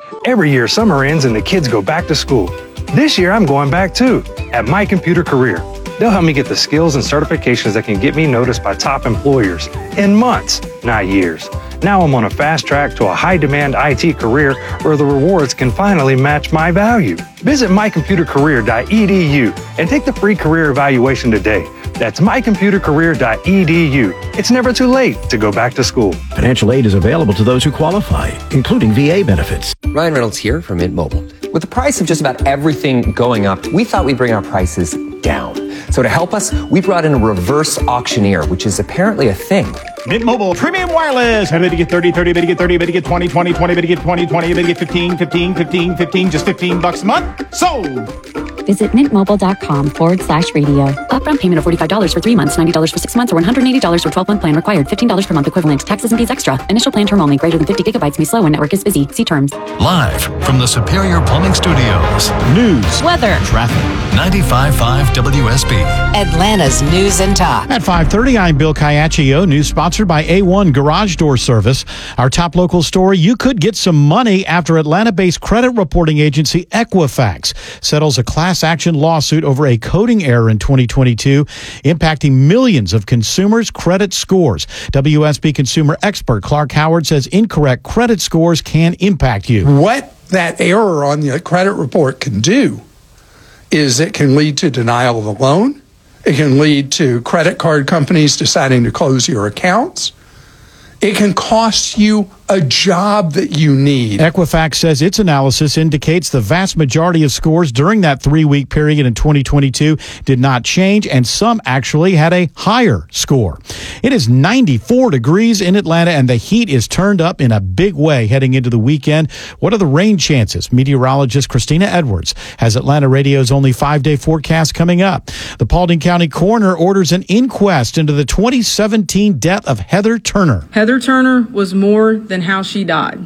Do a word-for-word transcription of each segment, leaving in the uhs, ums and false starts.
Every year, summer ends and the kids go back to school. This year, I'm going back too, at My Computer Career. They'll help me get the skills and certifications that can get me noticed by top employers in months, not years. Now I'm on a fast track to a high-demand I T career where the rewards can finally match my value. Visit my computer career dot e d u and take the free career evaluation today. That's my computer career dot e d u. It's never too late to go back to school. Financial aid is available to those who qualify, including V A benefits. Ryan Reynolds here from Mint Mobile. With the price of just about everything going up, we thought we'd bring our prices down. So to help us, we brought in a reverse auctioneer, which is apparently a thing. Mint Mobile Premium Wireless. How to get thirty, thirty, to get thirty, to get twenty, twenty, twenty, to get twenty, twenty, to get fifteen, fifteen, fifteen, fifteen, just fifteen bucks a month. Sold. Visit mintmobile.com forward slash radio. Upfront payment of forty-five dollars for three months, ninety dollars for six months, or one hundred eighty dollars for twelve-month plan required. fifteen dollars per month equivalent. Taxes and fees extra. Initial plan term only. Greater than fifty gigabytes may slow when network is busy. See terms. Live from the Superior Plumbing Studios. News. Weather. Traffic. ninety-five point five W S B. Atlanta's News and Talk. At five thirty, I'm Bill Caiaccio. News sponsored by A one Garage Door Service. Our top local story, you could get some money after Atlanta-based credit reporting agency Equifax settles a class action lawsuit over a coding error in twenty twenty-two, impacting millions of consumers' credit scores. W S B consumer expert Clark Howard says incorrect credit scores can impact you. What that error on the credit report can do is it can lead to denial of a loan. It can lead to credit card companies deciding to close your accounts. It can cost you a job that you need. Equifax says its analysis indicates the vast majority of scores during that three-week period in twenty twenty-two did not change, and some actually had a higher score. It is ninety-four degrees in Atlanta, and the heat is turned up in a big way heading into the weekend. What are the rain chances? Meteorologist Christina Edwards has Atlanta Radio's only five-day forecast coming up. The Paulding County coroner orders an inquest into the twenty seventeen death of Heather Turner. Heather Turner was more than how she died.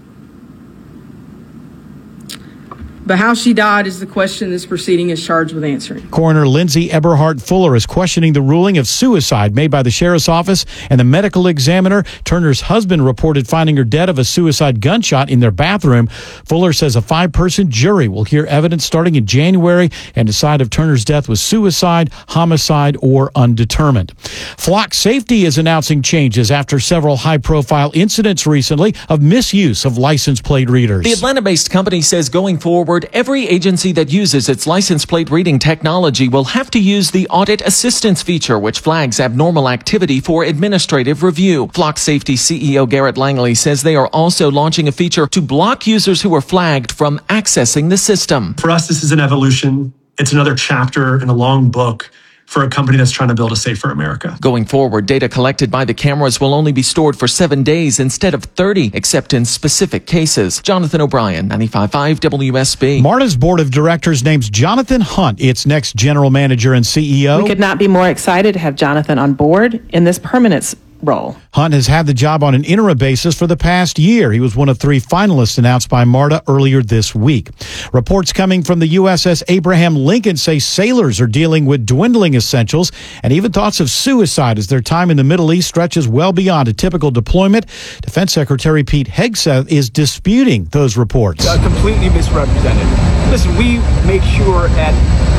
But how she died is the question this proceeding is charged with answering. Coroner Lindsay Eberhardt Fuller is questioning the ruling of suicide made by the sheriff's office and the medical examiner. Turner's husband reported finding her dead of a suicide gunshot in their bathroom. Fuller says a five-person jury will hear evidence starting in January and decide if Turner's death was suicide, homicide, or undetermined. Flock Safety is announcing changes after several high-profile incidents recently of misuse of license plate readers. The Atlanta-based company says going forward, every agency that uses its license plate reading technology will have to use the Audit Assistance feature, which flags abnormal activity for administrative review. Flock Safety C E O Garrett Langley says they are also launching a feature to block users who are flagged from accessing the system. For us, this is an evolution. It's another chapter in a long book for a company that's trying to build a safer America. Going forward, data collected by the cameras will only be stored for seven days instead of thirty, except in specific cases. Jonathan O'Brien, ninety-five point five W S B. MARTA's board of directors names Jonathan Hunt its next general manager and C E O. We could not be more excited to have Jonathan on board in this permanent role. Hunt has had the job on an interim basis for the past year. He was one of three finalists announced by MARTA earlier this week. Reports coming from the U S S Abraham Lincoln say sailors are dealing with dwindling essentials and even thoughts of suicide as their time in the Middle East stretches well beyond a typical deployment. Defense Secretary Pete Hegseth is disputing those reports. Uh, completely misrepresented. Listen, we make sure at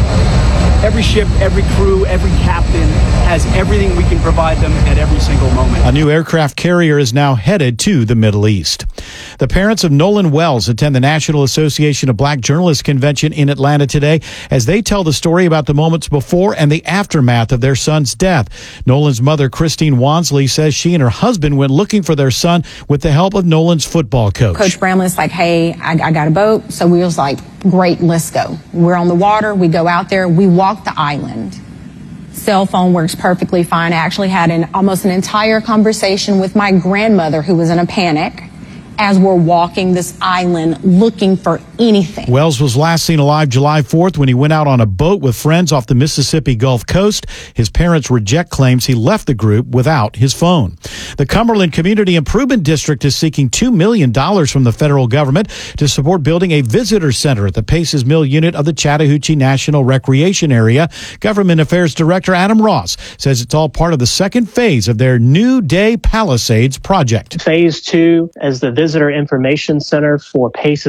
every ship, every crew, every captain has everything we can provide them at every single moment. A new aircraft carrier is now headed to the Middle East. The parents of Nolan Wells attend the National Association of Black Journalists Convention in Atlanta today as they tell the story about the moments before and the aftermath of their son's death. Nolan's mother, Christine Wansley, says she and her husband went looking for their son with the help of Nolan's football coach. Coach Bramlett's like, hey, I, I got a boat. So we was like, great, let's go. We're on the water. We go out there. We walk the island. Cell phone works perfectly fine. I actually had an almost an entire conversation with my grandmother who was in a panic as we're walking this island looking for anything. Wells was last seen alive July fourth when he went out on a boat with friends off the Mississippi Gulf Coast. His parents reject claims he left the group without his phone. The Cumberland Community Improvement District is seeking two million dollars from the federal government to support building a visitor center at the Paces Mill unit of the Chattahoochee National Recreation Area. Government Affairs Director Adam Ross says it's all part of the second phase of their New Day Palisades project. Phase two as the Visitor Information Center for Paces